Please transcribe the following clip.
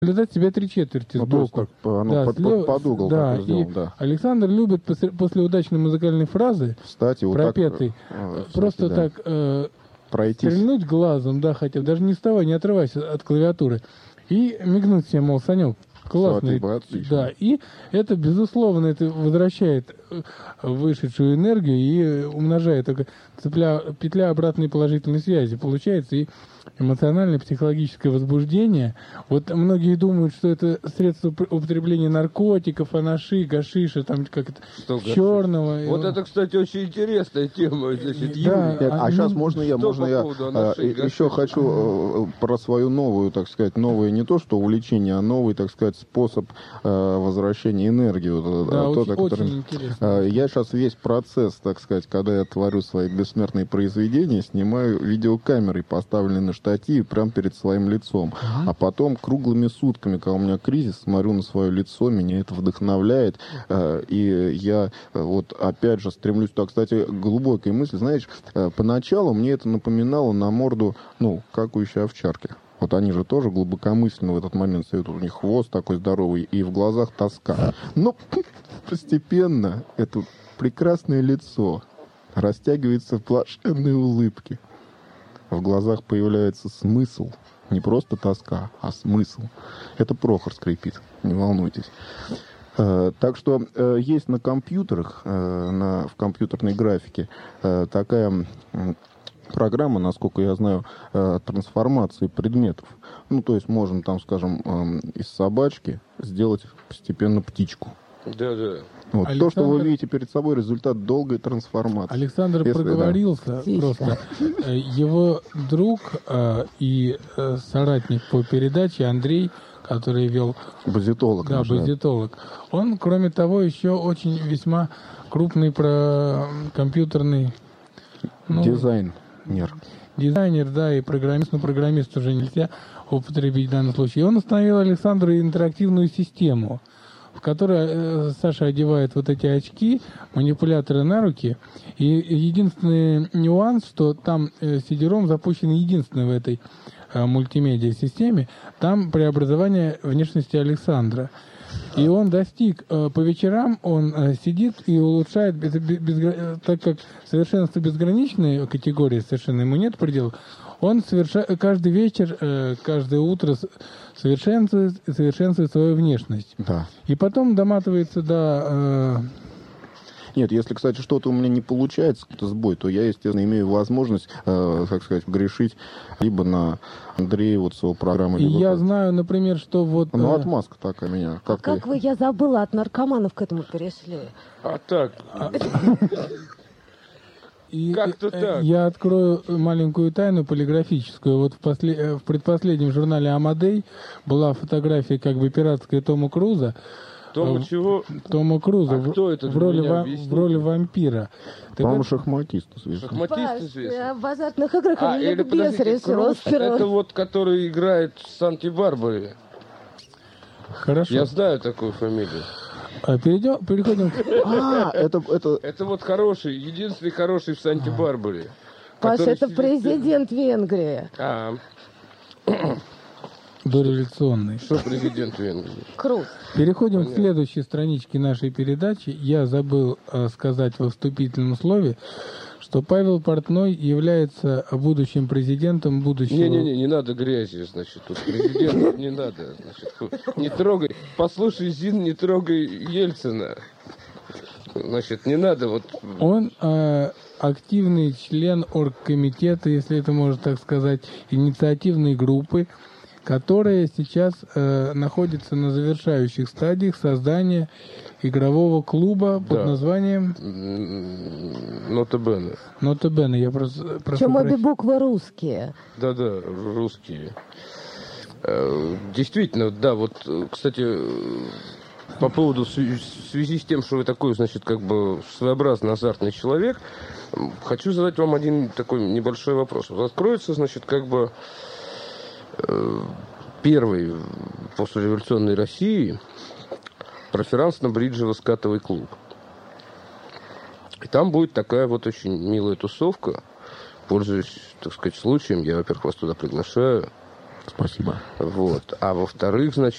наблюдать себя 3/4 Ну, то есть сбоку. так, оно под угол да, так сделано, да. Александр любит после удачной музыкальной фразы, Встать и вот пропетой, просто да, так пройтись. стрельнуть глазом, да, хотя бы, даже не вставай, не отрывайся от клавиатуры, и мигнуть себе, мол, Санек, классный. Да, и это, безусловно, это возвращает вышедшую энергию и умножает. Только петля обратной положительной связи получается, и эмоциональное, психологическое возбуждение. Вот многие думают, что это средство употребления наркотиков, анаши, гашиша, там как это, черного. Вот это, кстати, очень интересная тема. Значит, да, сейчас можно я еще хочу про свою новую, так сказать, новое не то, что увлечение, а новый, так сказать, способ возвращения энергии. Да, очень интересно. Я сейчас весь процесс, так сказать, когда я творю свои бессмертные произведения, снимаю видеокамерой, поставленной на штатив прямо перед своим лицом. А потом круглыми сутками, когда у меня кризис, смотрю на свое лицо, меня это вдохновляет. И я вот опять же стремлюсь туда. Кстати, глубокая мысль, знаешь, поначалу мне это напоминало на морду, какающей овчарки. Вот они же тоже глубокомысленно в этот момент стоят, у них хвост такой здоровый, и в глазах тоска. Но постепенно это прекрасное лицо растягивается в блаженной улыбке. В глазах появляется смысл. Не просто тоска, а смысл. Это Прохор скрипит, не волнуйтесь. Так что есть на компьютерах, в компьютерной графике такая программа, насколько я знаю, трансформации предметов. То есть можно там, скажем, из собачки сделать постепенно птичку. Да. Вот. То, что вы видите перед собой, результат долгой трансформации. Александр проговорился просто. Его друг и соратник по передаче Андрей, который вел... Базитолог. Да, базитолог. Он, кроме того, еще очень весьма крупный компьютерный... Дизайнер, да, и программист. Но программист уже нельзя употребить в данном случае. И он установил Александру интерактивную систему, в которой Саша одевает вот эти очки, манипуляторы на руки. И единственный нюанс, что там CD-ROM запущен единственный в этой мультимедиа-системе, там преобразование внешности Александра. И он достиг, по вечерам он сидит и улучшает, так как совершенство безграничной категории, совершенно ему нет предела, он каждый вечер, каждое утро совершенствует свою внешность. Да. И потом доматывается до... Нет, если, кстати, что-то у меня не получается, какой-то сбой, то я, естественно, имею возможность, так сказать, грешить либо на Андрея, вот с его программы. И я знаю, например, что вот... отмазка такая меня. Как вы, я забыла, от наркоманов к этому перешли? Как-то так. Я открою маленькую тайну полиграфическую. Вот в предпоследнем журнале «Амадей» была фотография как бы пиратская Тома Круза. Чего? Тома Круза кто это в роли вампира. По-моему, шахматист известный. Шахматист известный? В азартных играх или бес решил. Это вот, который играет в Санте-Барбаре. Хорошо. Я знаю такую фамилию. Переходим к... Это вот единственный хороший в Санте-Барбаре. Паша, это президент Венгрии. Дореволюционный. Что президент Венгрии? Круз. Переходим к следующей страничке нашей передачи. Я забыл сказать во вступительном слове, что Павел Портной является будущим президентом будущего... Не надо грязи, значит, тут президент не надо, значит, не трогай, послушай, Зин, не трогай Ельцина, значит, не надо вот... Он активный член оргкомитета, если это можно так сказать, инициативной группы, которая сейчас находится на завершающих стадиях создания игрового клуба под названием... Нота-Бене. Нота-Бене, я прошу... Причем обе буквы русские. Да, русские. Действительно, да, вот, кстати, по поводу, в связи с тем, что вы такой, значит, как бы своеобразный азартный человек, хочу задать вам один такой небольшой вопрос. Вот откроется, значит, как бы первый послереволюционной России проферансно-бриджево-скатовый клуб. И там будет такая вот очень милая тусовка. Пользуясь, так сказать, случаем, я, во-первых, вас туда приглашаю. Спасибо. Вот. А во-вторых, значит,